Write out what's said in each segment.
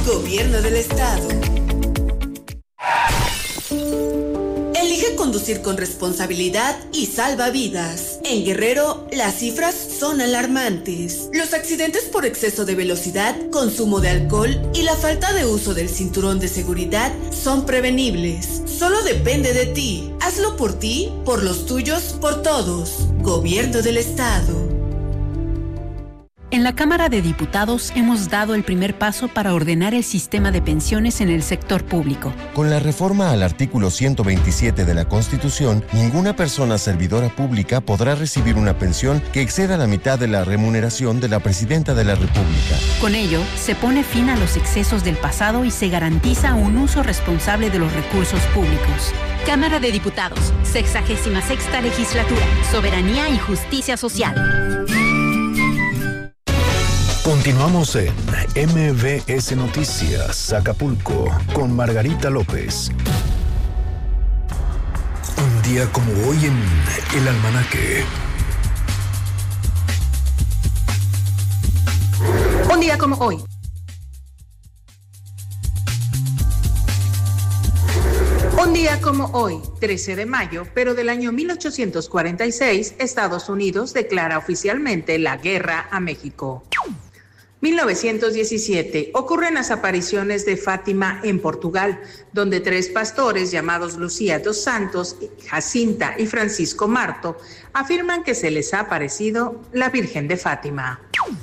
Gobierno del Estado. Elige conducir con responsabilidad y salva vidas. En Guerrero, las cifras son alarmantes. Los accidentes por exceso de velocidad, consumo de alcohol y la falta de uso del cinturón de seguridad son prevenibles. Solo depende de ti. Hazlo por ti, por los tuyos, por todos. Gobierno del Estado. En la Cámara de Diputados hemos dado el primer paso para ordenar el sistema de pensiones en el sector público. Con la reforma al artículo 127 de la Constitución, ninguna persona servidora pública podrá recibir una pensión que exceda la mitad de la remuneración de la Presidenta de la República. Con ello, se pone fin a los excesos del pasado y se garantiza un uso responsable de los recursos públicos. Cámara de Diputados, 66ª Legislatura, Soberanía y Justicia Social. Continuamos en MBS Noticias, Acapulco, con Margarita López. Un día como hoy en El Almanaque. Un día como hoy. Un día como hoy, 13 de mayo, pero del año 1846, Estados Unidos declara oficialmente la guerra a México. 1917, ocurren las apariciones de Fátima en Portugal, donde 3 pastores llamados Lucía dos Santos, Jacinta y Francisco Marto afirman que se les ha aparecido la Virgen de Fátima.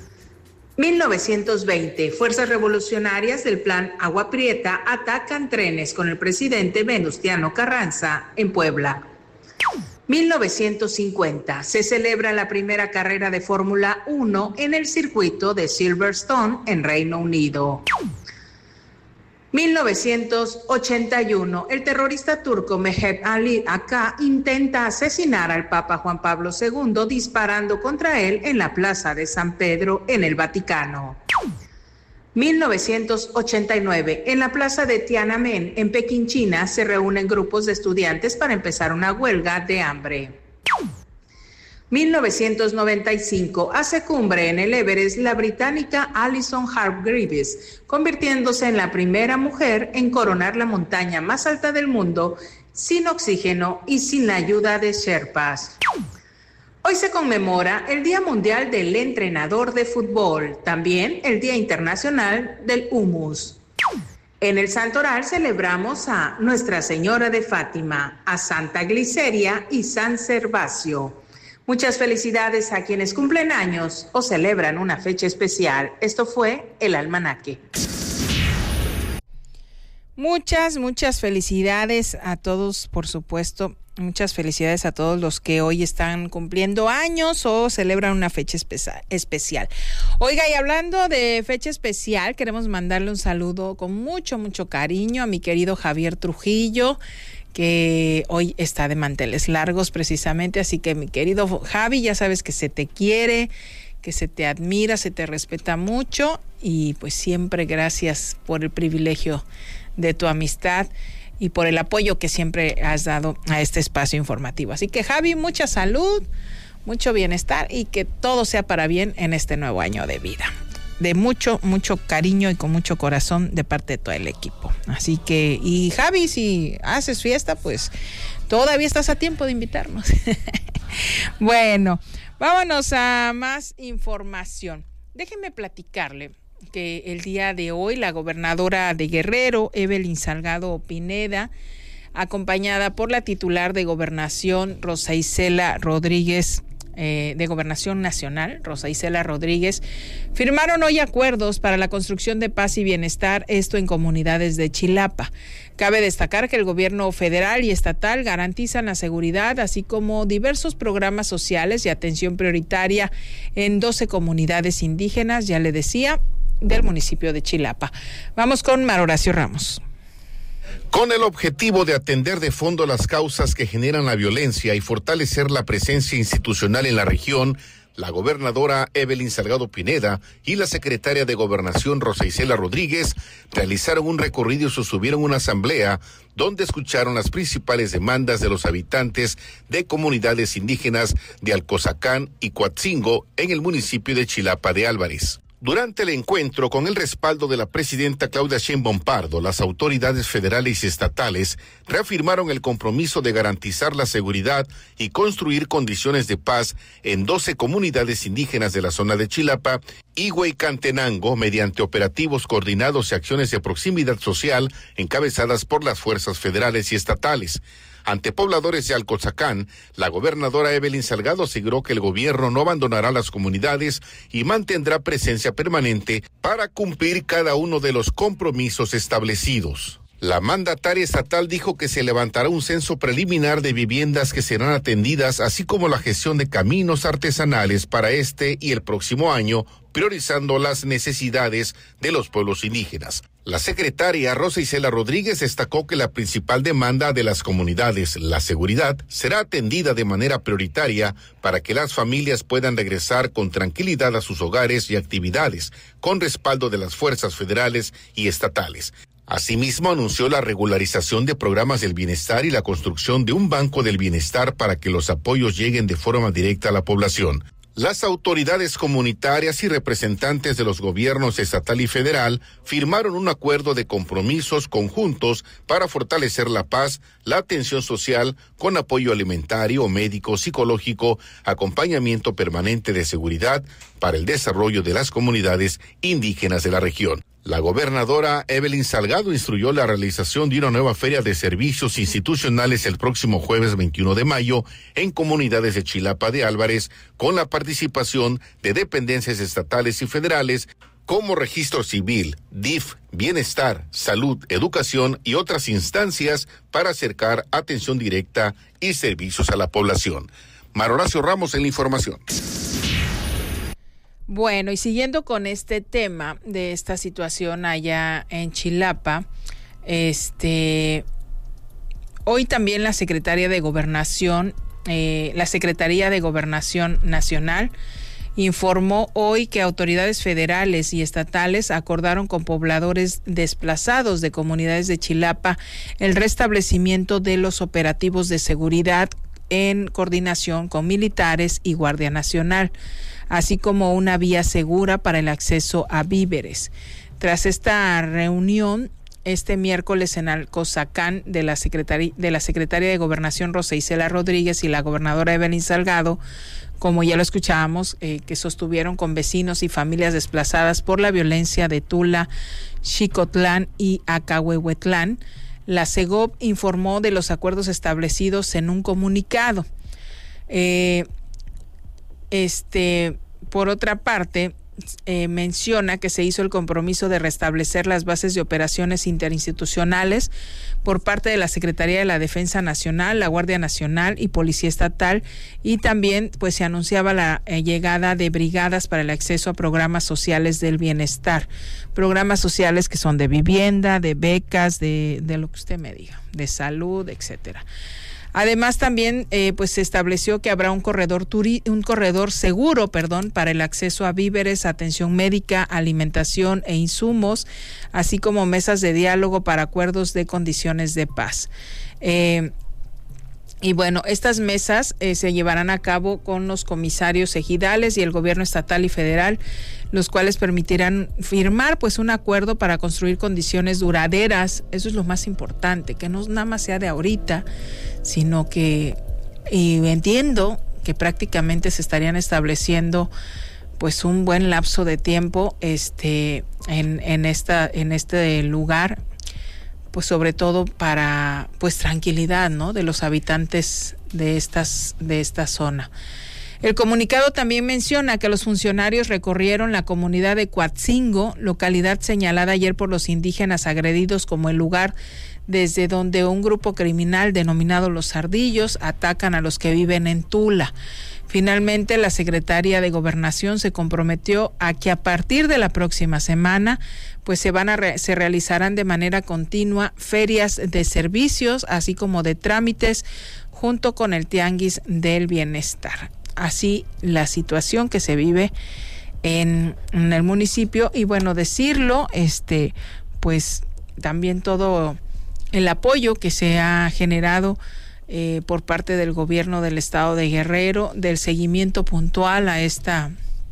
1920, fuerzas revolucionarias del Plan Agua Prieta atacan trenes con el presidente Venustiano Carranza en Puebla. 1950, se celebra la primera carrera de Fórmula 1 en el circuito de Silverstone en Reino Unido. 1981, el terrorista turco Mehmet Ali Aka intenta asesinar al Papa Juan Pablo II disparando contra él en la Plaza de San Pedro en el Vaticano. 1989, en la plaza de Tiananmen, en Pekín, China, se reúnen grupos de estudiantes para empezar una huelga de hambre. 1995, hace cumbre en el Everest la británica Alison Hargreaves, convirtiéndose en la primera mujer en coronar la montaña más alta del mundo sin oxígeno y sin la ayuda de sherpas. Hoy se conmemora el Día Mundial del Entrenador de Fútbol, también el Día Internacional del Hummus. En el Santoral celebramos a Nuestra Señora de Fátima, a Santa Gliceria y San Servacio. Muchas felicidades a quienes cumplen años o celebran una fecha especial. Esto fue El Almanaque. Muchas felicidades a todos, por supuesto. Muchas felicidades a todos los que hoy están cumpliendo años o celebran una fecha especial. Oiga, y hablando de fecha especial, queremos mandarle un saludo con mucho cariño a mi querido Javier Trujillo, que hoy está de manteles largos precisamente. Así que mi querido Javi, ya sabes que se te quiere, que se te admira, se te respeta mucho y pues siempre gracias por el privilegio de tu amistad y por el apoyo que siempre has dado a este espacio informativo. Así que Javi, mucha salud, mucho bienestar y que todo sea para bien en este nuevo año de vida. De mucho cariño y con mucho corazón de parte de todo el equipo. Así que, y Javi, si haces fiesta, pues todavía estás a tiempo de invitarnos. Bueno, vámonos a más información. Déjenme platicarle que el día de hoy la gobernadora de Guerrero, Evelyn Salgado Pineda, acompañada por la titular de Gobernación, Rosa Isela Rodríguez, de Gobernación Nacional, Rosa Isela Rodríguez, firmaron hoy acuerdos para la construcción de paz y bienestar, esto en comunidades de Chilapa. Cabe destacar que el gobierno federal y estatal garantizan la seguridad, así como diversos programas sociales y atención prioritaria en 12 comunidades indígenas, ya le decía, del municipio de Chilapa. Vamos con Mar Horacio Ramos. Con el objetivo de atender de fondo las causas que generan la violencia y fortalecer la presencia institucional en la región, la gobernadora Evelyn Salgado Pineda y la secretaria de Gobernación Rosa Isela Rodríguez realizaron un recorrido y sostuvieron una asamblea donde escucharon las principales demandas de los habitantes de comunidades indígenas de Alcozacán y Coatzingo en el municipio de Chilapa de Álvarez. Durante el encuentro, con el respaldo de la presidenta Claudia Sheinbaum Pardo, las autoridades federales y estatales reafirmaron el compromiso de garantizar la seguridad y construir condiciones de paz en 12 comunidades indígenas de la zona de Chilapa y Hueycantenango mediante operativos coordinados y acciones de proximidad social encabezadas por las fuerzas federales y estatales. Ante pobladores de Alcozacán, la gobernadora Evelyn Salgado aseguró que el gobierno no abandonará las comunidades y mantendrá presencia permanente para cumplir cada uno de los compromisos establecidos. La mandataria estatal dijo que se levantará un censo preliminar de viviendas que serán atendidas, así como la gestión de caminos artesanales para este y el próximo año, priorizando las necesidades de los pueblos indígenas. La secretaria Rosa Isela Rodríguez destacó que la principal demanda de las comunidades, la seguridad, será atendida de manera prioritaria para que las familias puedan regresar con tranquilidad a sus hogares y actividades, con respaldo de las fuerzas federales y estatales. Asimismo, anunció la regularización de programas del bienestar y la construcción de un banco del bienestar para que los apoyos lleguen de forma directa a la población. Las autoridades comunitarias y representantes de los gobiernos estatal y federal firmaron un acuerdo de compromisos conjuntos para fortalecer la paz, la atención social con apoyo alimentario, médico, psicológico, acompañamiento permanente de seguridad para el desarrollo de las comunidades indígenas de la región. La gobernadora Evelyn Salgado instruyó la realización de una nueva feria de servicios institucionales el próximo jueves 21 de mayo en comunidades de Chilapa de Álvarez, con la participación de dependencias estatales y federales como Registro Civil, DIF, Bienestar, Salud, Educación y otras instancias para acercar atención directa y servicios a la población. Mar Horacio Ramos en la información. Bueno, y siguiendo con este tema de esta situación allá en Chilapa, hoy también la Secretaría de Gobernación Nacional informó hoy que autoridades federales y estatales acordaron con pobladores desplazados de comunidades de Chilapa el restablecimiento de los operativos de seguridad en coordinación con militares y Guardia Nacional, así como una vía segura para el acceso a víveres. Tras esta reunión, este miércoles en Alcozacán de la secretaria de Gobernación Rosa Isela Rodríguez y la gobernadora Evelyn Salgado, como ya lo escuchábamos, que sostuvieron con vecinos y familias desplazadas por la violencia de Tula, Xicotlán y Acahuehuetlán, la CEGOP informó de los acuerdos establecidos en un comunicado. Por otra parte, menciona que se hizo el compromiso de restablecer las bases de operaciones interinstitucionales por parte de la Secretaría de la Defensa Nacional, la Guardia Nacional y Policía Estatal, y también pues se anunciaba la llegada de brigadas para el acceso a programas sociales del bienestar, programas sociales que son de vivienda, de becas, de lo que usted me diga, de salud, etcétera. Además, también pues se estableció que habrá un corredor seguro, para el acceso a víveres, atención médica, alimentación e insumos, así como mesas de diálogo para acuerdos de condiciones de paz. Y bueno, estas mesas se llevarán a cabo con los comisarios ejidales y el gobierno estatal y federal, los cuales permitirán firmar pues un acuerdo para construir condiciones duraderas. Eso es lo más importante, que no nada más sea de ahorita, sino que, y entiendo que prácticamente se estarían estableciendo pues un buen lapso de tiempo en este lugar, pues sobre todo para pues tranquilidad, ¿no?, de los habitantes de esta zona. El comunicado también menciona que los funcionarios recorrieron la comunidad de Coatzingo, localidad señalada ayer por los indígenas agredidos como el lugar desde donde un grupo criminal denominado Los Ardillos atacan a los que viven en Tula. Finalmente, la secretaria de Gobernación se comprometió a que a partir de la próxima semana pues se realizarán de manera continua ferias de servicios, así como de trámites, junto con el Tianguis del Bienestar. Así la situación que se vive en el municipio, y bueno, decirlo, pues también todo el apoyo que se ha generado por parte del gobierno del estado de Guerrero, del seguimiento puntual a esta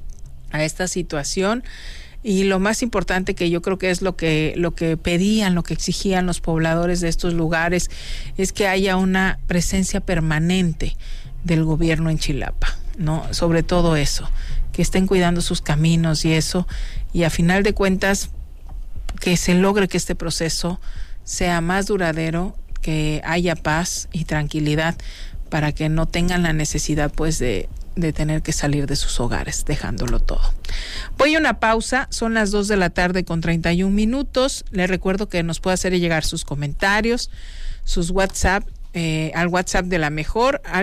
a esta situación. Y lo más importante, que yo creo que es lo que pedían, lo que exigían los pobladores de estos lugares, es que haya una presencia permanente del gobierno en Chilapa, ¿no? Sobre todo eso, que estén cuidando sus caminos y eso, y a final de cuentas que se logre que este proceso sea más duradero, que haya paz y tranquilidad, para que no tengan la necesidad pues de tener que salir de sus hogares dejándolo todo. Voy a una pausa, son las 2:31 p.m. Les recuerdo que nos puede hacer llegar sus comentarios, sus WhatsApp, al WhatsApp de La Mejor, al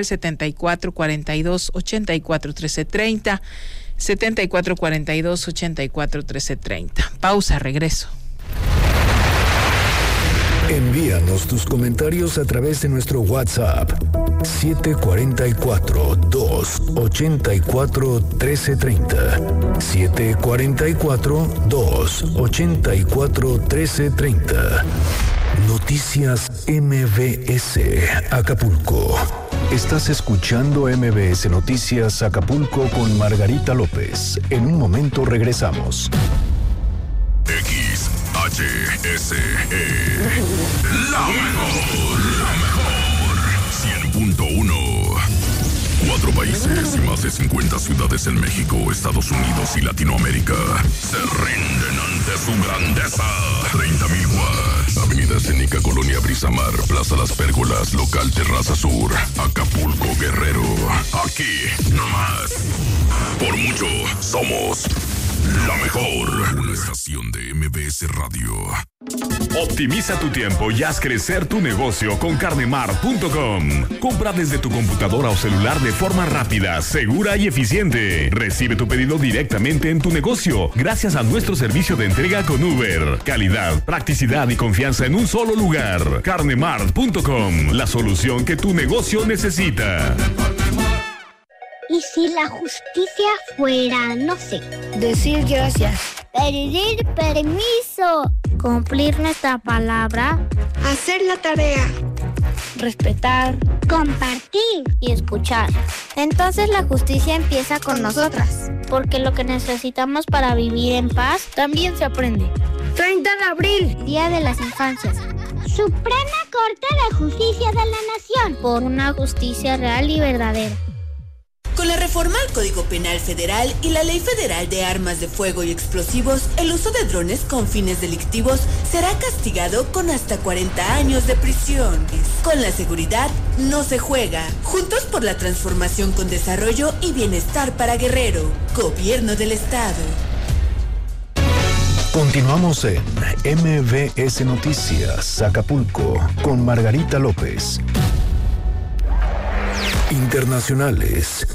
7442-841330, 7442-841330. Pausa, regreso. Envíanos tus comentarios a través de nuestro WhatsApp 744-284-1330, 744-284-1330. Noticias MBS Acapulco. Estás escuchando MBS Noticias Acapulco con Margarita López. En un momento regresamos. XHSE, la mejor, 100.1. 4 países y más de 50 ciudades en México, Estados Unidos y Latinoamérica se rinden ante su grandeza. 30,000 watts. Avenida Escénica, Colonia Brisamar, Plaza Las Pérgolas, Local Terraza Sur, Acapulco, Guerrero. Aquí, nomás. Por mucho, somos la mejor. Una estación de MBS Radio. Optimiza tu tiempo y haz crecer tu negocio con carnemart.com. Compra desde tu computadora o celular de forma rápida, segura y eficiente. Recibe tu pedido directamente en tu negocio gracias a nuestro servicio de entrega con Uber. Calidad, practicidad y confianza en un solo lugar. carnemart.com, la solución que tu negocio necesita. ¿Y si la justicia fuera, no sé, decir gracias, pedir permiso, cumplir nuestra palabra, hacer la tarea, respetar, compartir y escuchar? Entonces la justicia empieza con nosotras, porque lo que necesitamos para vivir en paz también se aprende. 30 de abril, Día de las Infancias. Suprema Corte de Justicia de la Nación, por una justicia real y verdadera. Con la reforma al Código Penal Federal y la Ley Federal de Armas de Fuego y Explosivos, el uso de drones con fines delictivos será castigado con hasta 40 años de prisión. Con la seguridad no se juega. Juntos por la transformación con desarrollo y bienestar para Guerrero. Gobierno del Estado. Continuamos en MBS Noticias Acapulco con Margarita López. Internacionales.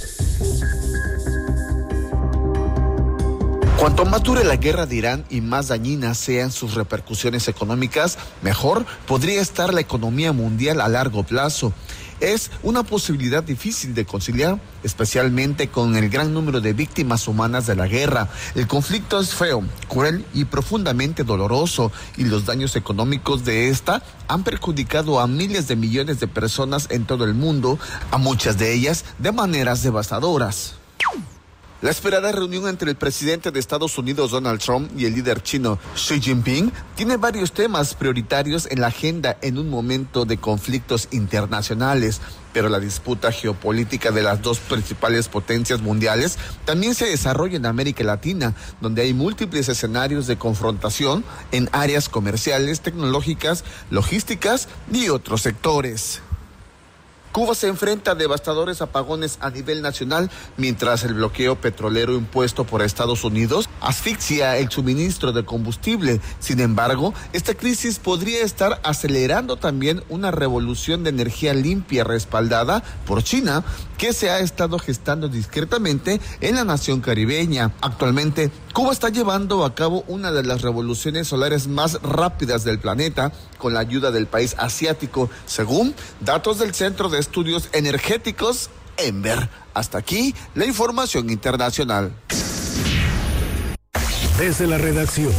Cuanto más dure la guerra de Irán y más dañinas sean sus repercusiones económicas, mejor podría estar la economía mundial a largo plazo. Es una posibilidad difícil de conciliar, especialmente con el gran número de víctimas humanas de la guerra. El conflicto es feo, cruel y profundamente doloroso, y los daños económicos de esta han perjudicado a miles de millones de personas en todo el mundo, a muchas de ellas de maneras devastadoras. La esperada reunión entre el presidente de Estados Unidos, Donald Trump, y el líder chino, Xi Jinping, tiene varios temas prioritarios en la agenda en un momento de conflictos internacionales. Pero la disputa geopolítica de las dos principales potencias mundiales también se desarrolla en América Latina, donde hay múltiples escenarios de confrontación en áreas comerciales, tecnológicas, logísticas y otros sectores. Cuba se enfrenta a devastadores apagones a nivel nacional, mientras el bloqueo petrolero impuesto por Estados Unidos asfixia el suministro de combustible. Sin embargo, esta crisis podría estar acelerando también una revolución de energía limpia respaldada por China, que se ha estado gestando discretamente en la nación caribeña. Actualmente, Cuba está llevando a cabo una de las revoluciones solares más rápidas del planeta, con la ayuda del país asiático, según datos del Centro de Estudios Energéticos, ENVER. Hasta aquí la información internacional. Desde la redacción.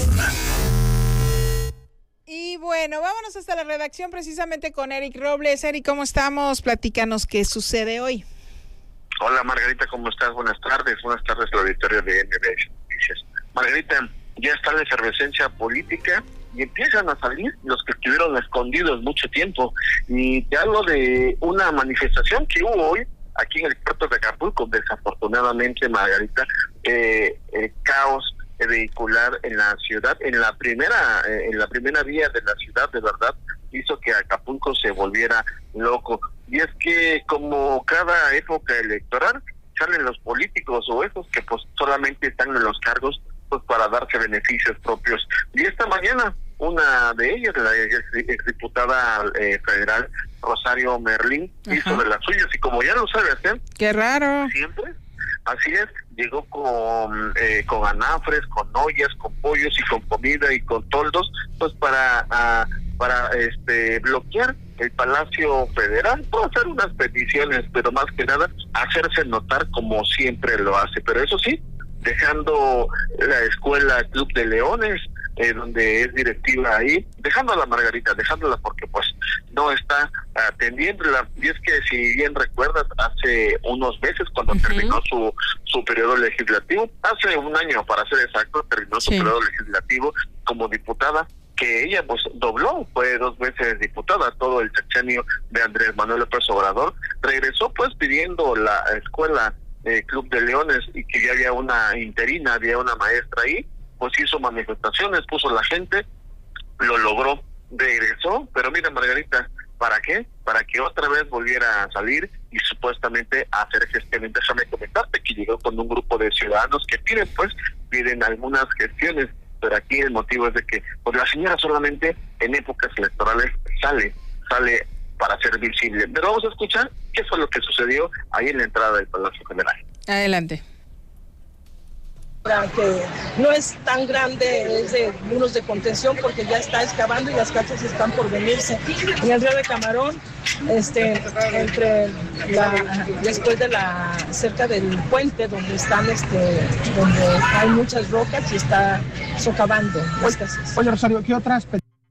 Y bueno, vámonos hasta la redacción precisamente con Eric Robles. Eric, ¿cómo estamos? Platícanos qué sucede hoy. Hola Margarita, ¿cómo estás? Buenas tardes al auditorio de MBS Noticias. Margarita, ya está la efervescencia política y empiezan a salir los que estuvieron escondidos mucho tiempo. Y te hablo de una manifestación que hubo hoy aquí en el puerto de Acapulco. Desafortunadamente, Margarita, el caos vehicular en la ciudad, en la primera vía de la ciudad, de verdad, hizo que Acapulco se volviera loco. Y es que como cada época electoral salen los políticos o esos que pues solamente están en los cargos pues para darse beneficios propios. Y esta mañana una de ellas, la exdiputada federal Rosario Merlín, hizo de las suyas, y como ya lo sabe hacer, qué raro, siempre, así es, llegó con anafres, con ollas, con pollos y con comida y con toldos, pues para bloquear el Palacio Federal, puede hacer unas peticiones, pero más que nada hacerse notar como siempre lo hace. Pero eso sí, dejando la escuela Club de Leones, donde es directiva ahí, dejándola Margarita, dejándola porque pues no está atendiéndola. Y es que si bien recuerdas, hace unos meses cuando terminó su periodo legislativo, hace un año para ser exacto, terminó su periodo legislativo como diputada, que ella pues dobló, fue 2 veces diputada, todo el sexenio de Andrés Manuel López Obrador, regresó pues pidiendo la escuela Club de Leones, y que ya había una interina, había una maestra ahí, pues hizo manifestaciones, puso la gente, lo logró, regresó, pero mira Margarita, ¿para qué? Para que otra vez volviera a salir y supuestamente a hacer gestiones. Déjame comentarte que llegó con un grupo de ciudadanos que piden algunas gestiones, pero aquí el motivo es de que pues la señora solamente en épocas electorales sale para ser visible. Pero vamos a escuchar qué fue lo que sucedió ahí en la entrada del Palacio General. Adelante. Que no es tan grande, es de muros de contención porque ya está excavando y las casas están por venirse. En el río de Camarón, después de cerca del puente donde están, donde hay muchas rocas y está socavando las casas. Oye Rosario, ¿qué otras?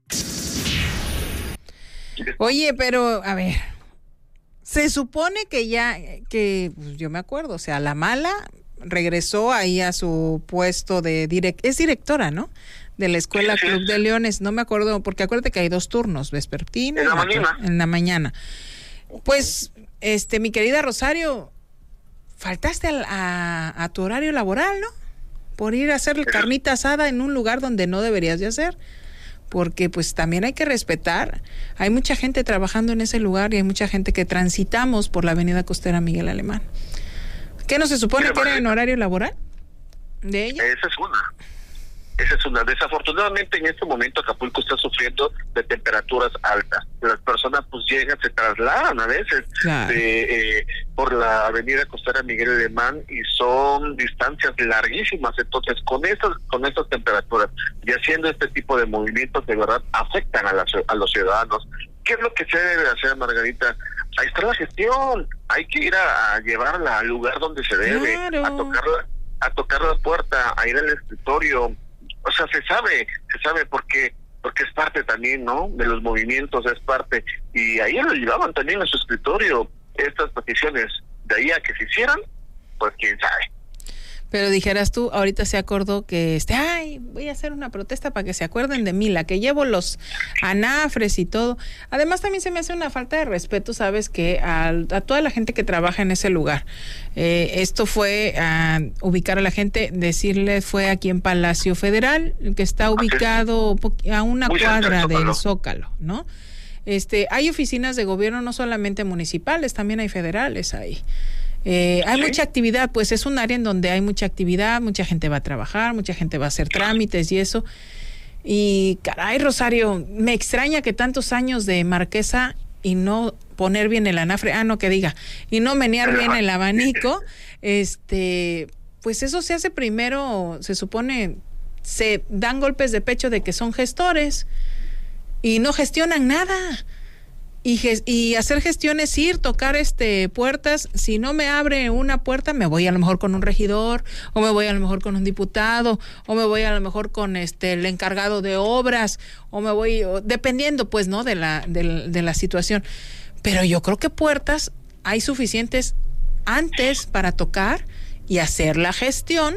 Oye, pero a ver, se supone que pues, yo me acuerdo, o sea, la mala regresó ahí a su puesto de es directora, ¿no? De la escuela Club de Leones, no me acuerdo, porque acuérdate que hay 2 turnos, vespertino en la mañana. Pues, mi querida Rosario, faltaste a tu horario laboral, ¿no? Por ir a hacer carnita asada en un lugar donde no deberías de hacer, porque pues también hay que respetar, hay mucha gente trabajando en ese lugar y hay mucha gente que transitamos por la avenida costera Miguel Alemán. ¿Qué no se supone que era en horario laboral de ella? Esa es una. Desafortunadamente en este momento Acapulco está sufriendo de temperaturas altas. Las personas pues llegan, se trasladan a veces por la avenida costera Miguel Alemán y son distancias larguísimas. Entonces con esas temperaturas y haciendo este tipo de movimientos de verdad afectan a los ciudadanos. ¿Qué es lo que se debe hacer, Margarita? Ahí está la gestión, hay que ir a llevarla al lugar donde se debe, a tocar la puerta, a ir al escritorio. O sea, se sabe porque es parte también, ¿no? De los movimientos, es parte. Y ahí lo llevaban también a su escritorio estas peticiones. De ahí a que se hicieran, pues quién sabe. Pero dijeras tú, ahorita se acordó que voy a hacer una protesta para que se acuerden de mí, la que llevo los anafres y todo. Además también se me hace una falta de respeto, sabes, que a toda la gente que trabaja en ese lugar. Esto fue a ubicar a la gente, decirle fue aquí en Palacio Federal, que está ubicado a una cuadra del Zócalo, ¿no? Hay oficinas de gobierno no solamente municipales, también hay federales ahí. Hay mucha actividad, pues es un área en donde hay mucha actividad, mucha gente va a trabajar, mucha gente va a hacer trámites y eso. Y caray, Rosario, me extraña que tantos años de marquesa y no poner bien el anafre, y no menear bien el abanico, pues eso se hace primero, se supone, se dan golpes de pecho de que son gestores y no gestionan nada. Y hacer gestiones, tocar puertas. Si no me abre una puerta, me voy a lo mejor con un regidor, o me voy a lo mejor con un diputado, o me voy a lo mejor con el encargado de obras, o me voy, dependiendo pues, ¿no? de la situación. Pero yo creo que puertas hay suficientes antes para tocar y hacer la gestión,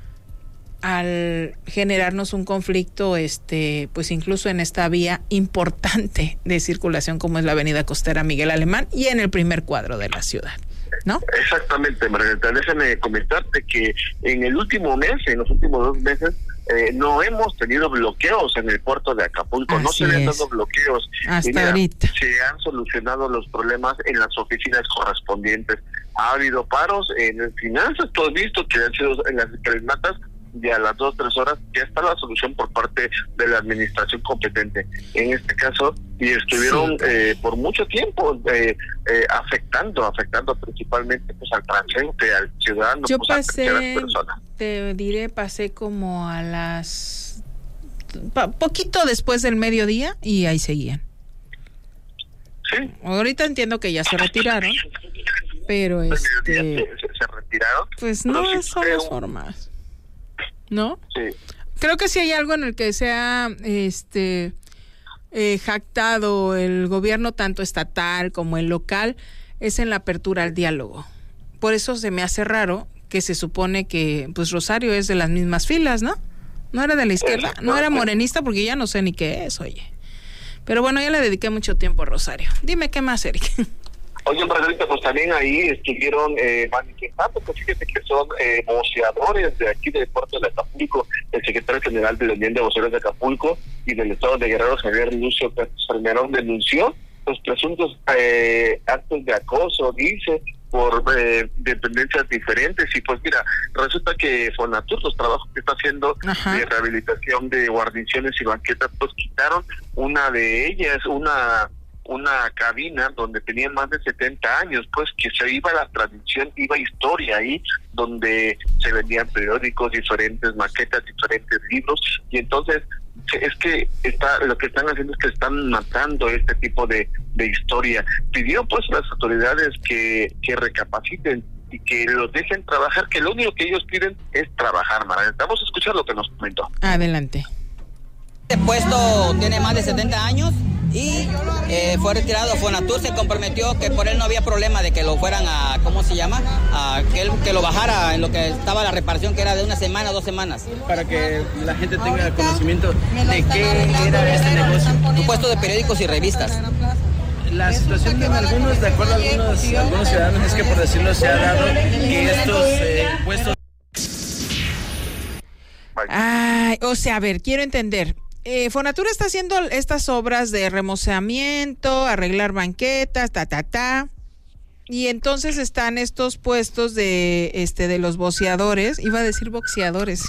al generarnos un conflicto, pues incluso en esta vía importante de circulación como es la avenida costera Miguel Alemán y en el primer cuadro de la ciudad, ¿no? Exactamente, Margarita. Déjame comentarte que en el último mes, en los últimos 2 meses, no hemos tenido bloqueos en el puerto de Acapulco. Así no se han es. dado bloqueos. Hasta ahorita. Se han solucionado los problemas en las oficinas correspondientes. Ha habido paros en finanzas. Tú has visto que han sido en las escalinatas y a las 2-3 horas ya está la solución por parte de la administración competente. En este caso, y estuvieron por mucho tiempo afectando principalmente pues al transeúnte, al ciudadano. Yo pues, pasé, a las personas. te diré, pasé como a las poquito después del mediodía y ahí seguían. Sí. Ahorita entiendo que ya se retiraron, pero se retiraron. pues no son las formas, ¿no? Sí. Creo que si hay algo en el que se ha jactado el gobierno tanto estatal como el local es en la apertura al diálogo. Por eso se me hace raro que se supone que pues Rosario es de las mismas filas, ¿no? No era de la izquierda, no era morenista porque ya no sé ni qué es, oye. Pero bueno, ya le dediqué mucho tiempo a Rosario. Dime qué más, Eric. Oye, Margarita, pues también ahí estuvieron manifestando, pues fíjate que son voceadores de aquí del puerto de Acapulco, el secretario general de la Unión de Voceadores de Acapulco y del Estado de Guerrero, Javier Lucio Salmerón, denunció los presuntos actos de acoso, dice, por dependencias diferentes. Y pues mira, resulta que Fonatur, los trabajos que está haciendo de rehabilitación de guarniciones y banquetas, pues quitaron una de ellas, una cabina donde tenían más de 70 años, pues que se iba la tradición, iba historia ahí, donde se vendían periódicos, diferentes maquetas, diferentes libros, y entonces es que lo que están haciendo es que están matando este tipo de historia. Pidió pues a las autoridades que recapaciten y que los dejen trabajar, que lo único que ellos piden es trabajar, Mara. Vamos a escuchar lo que nos comentó. Adelante. Este puesto tiene más de 70 años y fue retirado. Fonatur se comprometió que por él no había problema de que lo fueran a, ¿cómo se llama? Que lo bajara en lo que estaba la reparación, que era de 1 semana o 2 semanas. Para que la gente tenga conocimiento de qué era este negocio. Un puesto de periódicos y revistas. La situación de algunos, de acuerdo a algunos ciudadanos, es que por decirlo se ha dado que estos puestos... Ay, o sea, a ver, quiero entender. Fonatur está haciendo estas obras de remozamiento, arreglar banquetas, y entonces están estos puestos de los voceadores, iba a decir boxeadores,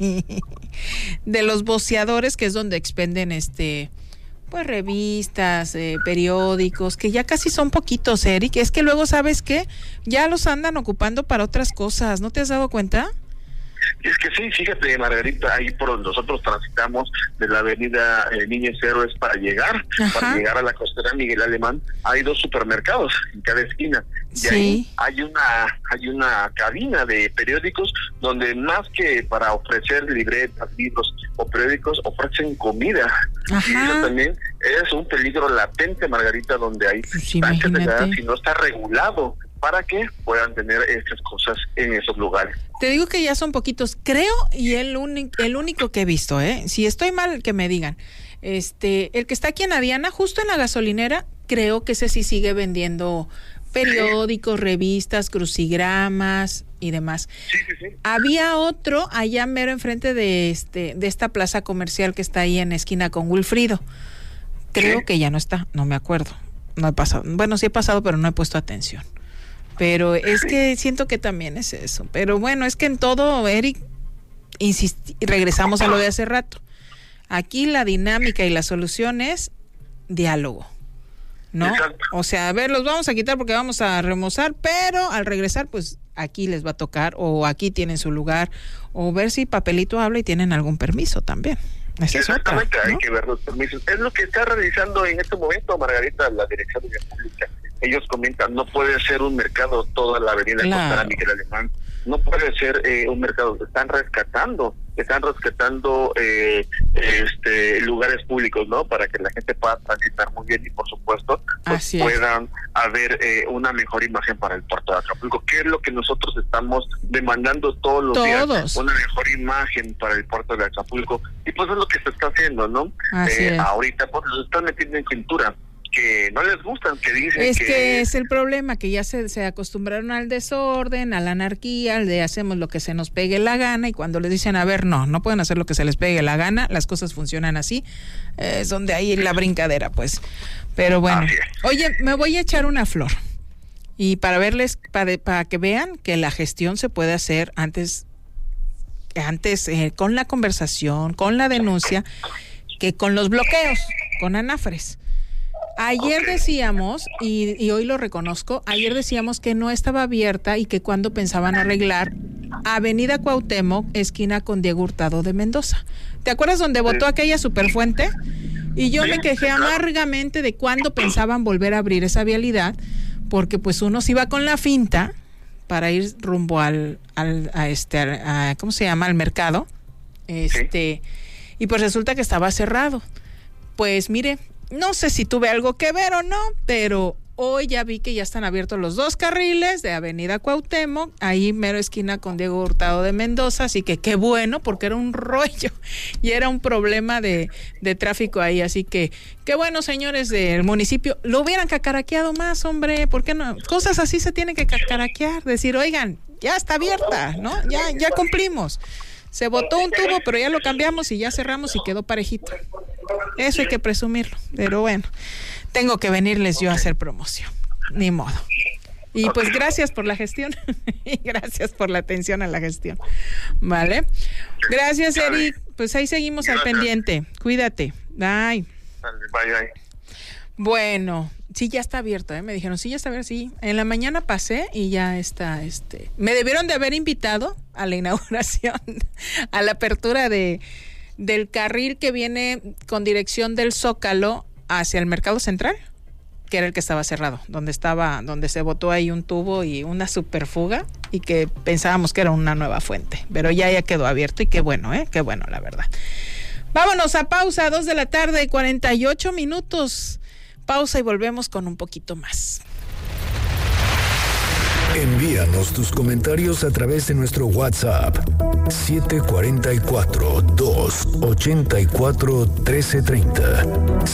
de los voceadores, que es donde expenden pues revistas, periódicos, que ya casi son poquitos, Eric. Es que luego, ¿sabes qué? Ya los andan ocupando para otras cosas, ¿no te has dado cuenta? Es que sí, fíjate, Margarita, ahí por donde nosotros transitamos de la avenida Niños Héroes para llegar a la costera Miguel Alemán, hay 2 supermercados en cada esquina. Y ahí hay una cabina de periódicos donde más que para ofrecer libretas, libros o periódicos, ofrecen comida. Y eso también es un peligro latente, Margarita, donde hay tanques de gas y no está regulado para que puedan tener estas cosas en esos lugares. Te digo que ya son poquitos, creo, y el único que he visto, si estoy mal, que me digan. El que está aquí en Adiana, justo en la gasolinera, creo que ese sí sigue vendiendo periódicos, revistas, crucigramas y demás. Sí. Había otro allá mero enfrente de esta plaza comercial que está ahí en esquina con Wilfrido. Creo que ya no está, no me acuerdo. No he pasado. Bueno, sí he pasado, pero no he puesto atención. Pero es que siento que también es eso. Pero bueno, es que en todo, Eric, regresamos a lo de hace rato. Aquí la dinámica y la solución es diálogo, ¿no? Exacto. O sea, a ver, los vamos a quitar porque vamos a remozar, pero al regresar, pues aquí les va a tocar, o aquí tienen su lugar, o ver si Papelito habla y tienen algún permiso también. Exactamente, otra, ¿no? Hay que ver los permisos. Es lo que está realizando en este momento, Margarita, la Dirección de Vía Pública. Ellos comentan, no puede ser un mercado toda la avenida Costera Miguel Alemán, no puede ser un mercado. Están rescatando lugares públicos, ¿no? Para que la gente pueda transitar muy bien y, por supuesto, pues puedan haber una mejor imagen para el puerto de Acapulco. ¿Qué es lo que nosotros estamos demandando todos los días? Una mejor imagen para el puerto de Acapulco. Y pues es lo que se está haciendo, ¿no? Ahorita pues los están metiendo en cintura, que no les gustan, que dicen que es el problema, que ya se acostumbraron al desorden, a la anarquía, al de hacemos lo que se nos pegue la gana, y cuando les dicen, a ver, no pueden hacer lo que se les pegue la gana, las cosas funcionan así, es donde hay la brincadera, pues. Pero bueno, oye, me voy a echar una flor, y para verles, para que vean que la gestión se puede hacer antes con la conversación, con la denuncia, que con los bloqueos, con Anafres. Ayer decíamos, y hoy lo reconozco, ayer decíamos que no estaba abierta y que cuando pensaban arreglar Avenida Cuauhtémoc, esquina con Diego Hurtado de Mendoza. ¿Te acuerdas donde votó aquella superfuente? Y yo me quejé amargamente de cuándo pensaban volver a abrir esa vialidad, porque pues uno se iba con la finta para ir rumbo al ¿cómo se llama? Al mercado. Y pues resulta que estaba cerrado. Pues mire, no sé si tuve algo que ver o no, pero hoy ya vi que ya están abiertos los 2 carriles de Avenida Cuauhtémoc, ahí mero esquina con Diego Hurtado de Mendoza, así que qué bueno, porque era un rollo y era un problema de tráfico ahí, así que qué bueno, señores del municipio, lo hubieran cacaraqueado más, hombre, ¿por qué no? Cosas así se tienen que cacaraquear, decir, oigan, ya está abierta, ¿no? Ya cumplimos. Se botó un tubo, pero ya lo cambiamos y ya cerramos y quedó parejito. Eso hay que presumirlo, pero bueno, tengo que venirles yo a hacer promoción, ni modo. Y pues gracias por la gestión y gracias por la atención a la gestión, ¿vale? Gracias, Eric, pues ahí seguimos al pendiente, cuídate, bye. Bye. Bueno, sí, ya está abierto, me dijeron, sí, ya está abierto, sí. En la mañana pasé y ya está, me debieron de haber invitado a la inauguración, a la apertura del carril que viene con dirección del Zócalo hacia el Mercado Central, que era el que estaba cerrado, donde se botó ahí un tubo y una superfuga, y que pensábamos que era una nueva fuente, pero ya quedó abierto y qué bueno, la verdad. Vámonos a pausa, 2:48 p.m. Pausa y volvemos con un poquito más. Envíanos tus comentarios a través de nuestro WhatsApp 744-284-1330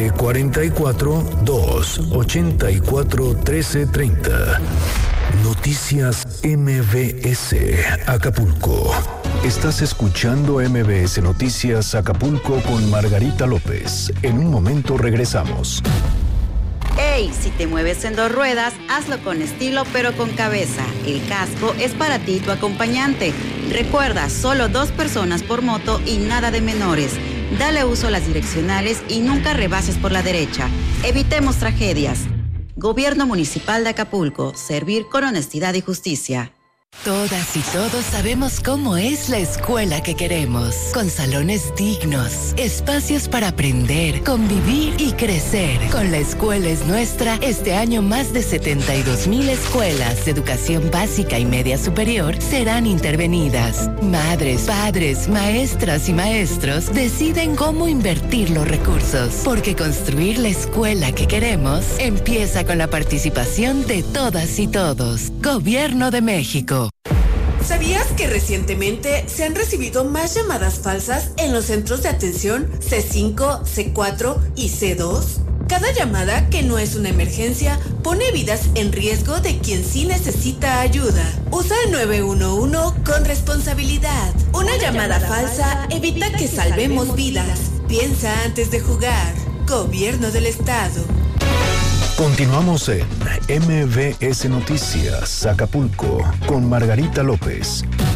744-284-1330. Noticias MBS Acapulco. Estás escuchando MBS Noticias Acapulco con Margarita López. En un momento regresamos. ¡Ey! Si te mueves en 2 ruedas, hazlo con estilo pero con cabeza. El casco es para ti y tu acompañante. Recuerda, solo 2 personas por moto y nada de menores. Dale uso a las direccionales y nunca rebases por la derecha. Evitemos tragedias. Gobierno Municipal de Acapulco. Servir con honestidad y justicia. Todas y todos sabemos cómo es la escuela que queremos, con salones dignos, espacios para aprender, convivir y crecer. Con La Escuela es Nuestra, este año más de 72,000 escuelas de educación básica y media superior serán intervenidas. Madres, padres, maestras y maestros deciden cómo invertir los recursos, porque construir la escuela que queremos empieza con la participación de todas y todos. Gobierno de México. ¿Sabías que recientemente se han recibido más llamadas falsas en los centros de atención C5, C4 y C2? Cada llamada que no es una emergencia pone vidas en riesgo de quien sí necesita ayuda. Usa el 911 con responsabilidad. Una llamada falsa evita que salvemos vidas. Piensa antes de jugar. Gobierno del Estado. Continuamos en MBS Noticias Acapulco con Margarita López.